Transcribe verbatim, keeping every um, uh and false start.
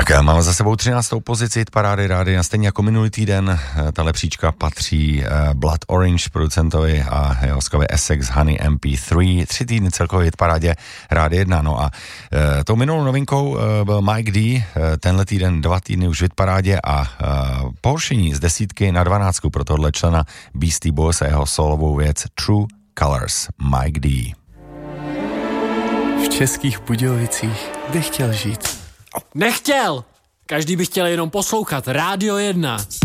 Tak máme za sebou třináctou pozici hitparády rádia, stejně jako minulý týden. Tahle příčka patří Blood Orange producentovi a jeho skvělé Essex Honey M P tři. Tři týdny celkově hitparádě rádia jedna. No a e, tou minulou novinkou e, byl Mike D. E, tenhle týden dva týdny už v hitparádě a e, pohoršení z desítky na dvanáctku pro tohle člena Beastie Boys a jeho solovou věc True Colors. Mike D. V Českých Budějovicích bych chtěl žít. Nechtěl! Každý by chtěl jenom poslouchat Rádio jedna.